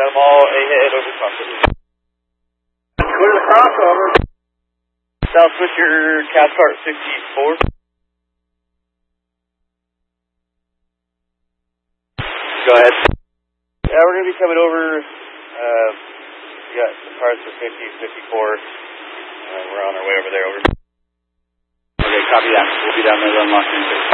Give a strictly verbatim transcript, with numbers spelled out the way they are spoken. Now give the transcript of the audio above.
got them all ahead over the top of it. Go to the crossover. South Switcher, Cathcart sixty-four. Go ahead. Yeah, we're going to be coming over. Uh, we got some cars for fifty, fifty-four. Uh, we're on our way over there. Over. Okay, copy that. We'll be down there unlocking.